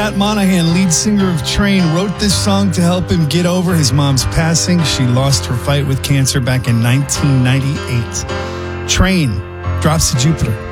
Pat Monahan, lead singer of Train, wrote this song to help him get over his mom's passing. She lost her fight with cancer back in 1998. Train drops to Jupiter.